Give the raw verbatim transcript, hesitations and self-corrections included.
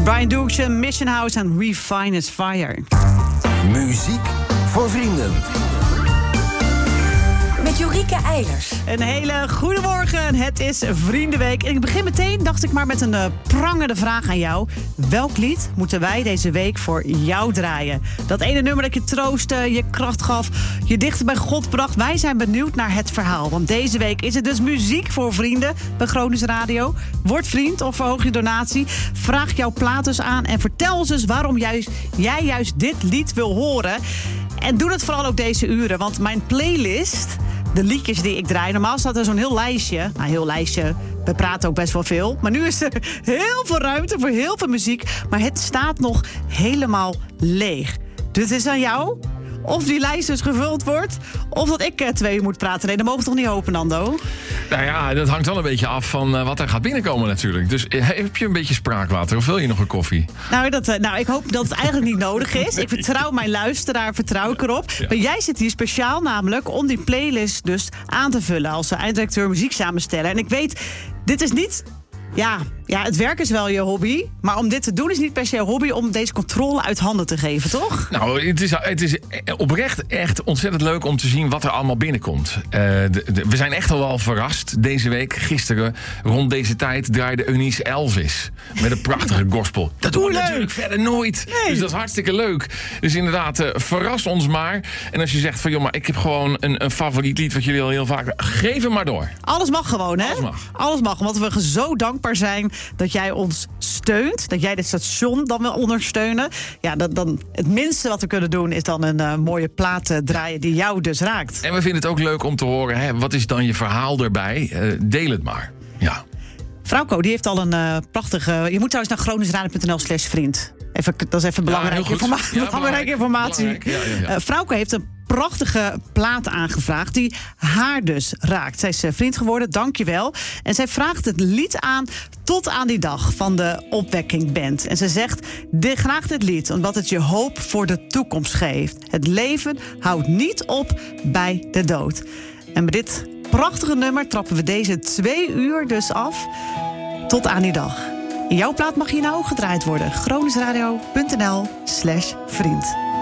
Brian Dookje, Mission House en Refinest Fire. Muziek voor vrienden. Met Jorike Eilers. Een hele goede morgen. Het is Vriendenweek. En ik begin meteen, dacht ik maar, met een uh, prangende vraag aan jou. Welk lied moeten wij deze week voor jou draaien? Dat ene nummer dat je troostte, je kracht gaf, je dichter bij God bracht. Wij zijn benieuwd naar het verhaal. Want deze week is het dus muziek voor vrienden bij Gronings Radio. Word vriend of verhoog je donatie. Vraag jouw plaat dus aan en vertel ons dus waarom juist, jij juist dit lied wil horen. En doe dat vooral ook deze uren, want mijn playlist, de liedjes die ik draai, normaal staat er zo'n heel lijstje. Nou, heel lijstje, we praten ook best wel veel. Maar nu is er heel veel ruimte voor heel veel muziek. Maar het staat nog helemaal leeg. Dus het is aan jou of die lijst dus gevuld wordt, of dat ik uh, twee uur moet praten. Nee, dat mogen we toch niet hopen, Nando? Nou ja, dat hangt wel een beetje af van uh, wat er gaat binnenkomen natuurlijk. Dus uh, heb je een beetje spraakwater of wil je nog een koffie? Nou, dat, uh, nou, ik hoop dat het eigenlijk niet nodig is. Ik vertrouw mijn luisteraar, vertrouw ik erop. Ja. Maar jij zit hier speciaal namelijk om die playlist dus aan te vullen als uh, eindredacteur muziek samenstellen. En ik weet, dit is niet... Ja, ja, het werk is wel je hobby. Maar om dit te doen is niet per se een hobby om deze controle uit handen te geven, toch? Nou, het is, het is oprecht echt ontzettend leuk om te zien wat er allemaal binnenkomt. Uh, de, de, we zijn echt al wel verrast deze week. Gisteren, rond deze tijd, draaide Eunice Elvis met een prachtige gospel. Dat doen we natuurlijk verder nooit. Nee. Dus dat is hartstikke leuk. Dus inderdaad, uh, verras ons maar. En als je zegt van, joh, maar ik heb gewoon een, een favoriet lied wat jullie al heel vaak... Geef hem maar door. Alles mag gewoon, hè? Alles mag. Alles mag, want we zo dankbaar zijn dat jij ons steunt, dat jij dit station dan wil ondersteunen. Ja, dat, dan, het minste wat we kunnen doen is dan een uh, mooie plaat uh, draaien die jou dus raakt. En we vinden het ook leuk om te horen, hè, wat is dan je verhaal erbij? Uh, deel het maar. Ja. Vrouwko, die heeft al een uh, prachtige... Je moet trouwens naar groningsradio punt n l slash vriend. Even, dat is even belangrijke, ja, informa- ja, belangrijk, belangrijke informatie. Belangrijk. Ja, ja, ja. Uh, Vrouwko heeft een prachtige plaat aangevraagd die haar dus raakt. Zij is uh, vriend geworden, dankjewel. En zij vraagt het lied aan tot aan die dag van de Opwekking Band. En ze zegt, de, graag dit lied, omdat het je hoop voor de toekomst geeft. Het leven houdt niet op bij de dood. En met dit prachtige nummer trappen we deze twee uur dus af tot aan die dag. In jouw plaat mag hier nou ook gedraaid worden. groningsradio punt n l slash vriend.